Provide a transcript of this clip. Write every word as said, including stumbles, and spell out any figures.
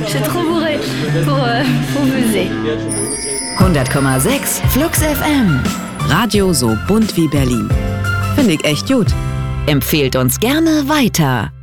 Je suis trop bourré pour, euh, pour buzzer. hundert Komma sechs Flux F M. Radio so bunt wie Berlin. Finde ich echt gut. Empfehlt uns gerne weiter.